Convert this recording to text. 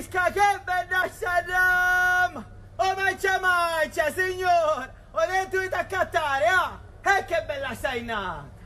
Isca, che bella Shazam! Oh mancia, signor! Ho detto di accattare, ah! E che bella sei nata!